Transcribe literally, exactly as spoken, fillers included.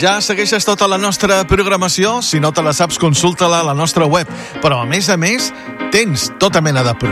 Ja segueixes tota la nostra programació. Si no te la saps, consulta-la a la nostra web. Però, a més a més, tens tota mena de